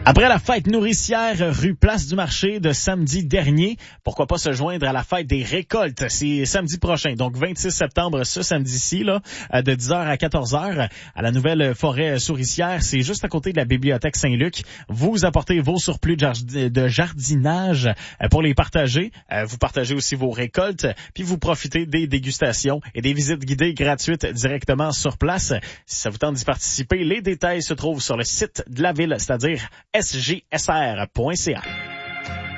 Après la fête nourricière rue Place du Marché de samedi dernier, pourquoi pas se joindre à la fête des récoltes? C'est samedi prochain, donc 26 septembre, ce samedi-ci, là, de 10h à 14h, à la nouvelle forêt souricière. C'est juste à côté de la bibliothèque Saint-Luc. Vous apportez vos surplus de jardinage pour les partager. Vous partagez aussi vos récoltes, puis vous profitez des dégustations et des visites guidées gratuites directement sur place. Si ça vous tente d'y participer, les détails se trouvent sur le site de la ville, c'est-à-dire sgsr.ca.